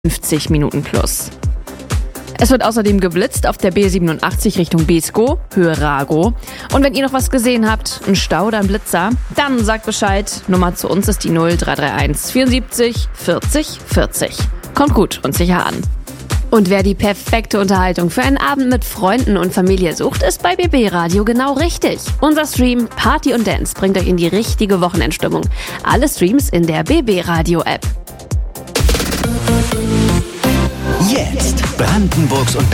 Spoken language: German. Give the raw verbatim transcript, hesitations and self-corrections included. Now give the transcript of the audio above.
fünfzig Minuten plus. Es wird außerdem geblitzt auf der B siebenundachtzig Richtung Beeskow, Höhe Rago. Und wenn ihr noch was gesehen habt, ein Stau oder ein Blitzer, dann sagt Bescheid. Nummer zu uns ist die null drei drei eins vierundsiebzig vierzig vierzig. Kommt gut und sicher an. Und wer die perfekte Unterhaltung für einen Abend mit Freunden und Familie sucht, ist bei B B Radio genau richtig. Unser Stream Party und Dance bringt euch in die richtige Wochenendstimmung. Alle Streams in der B B Radio App. Jetzt Brandenburgs und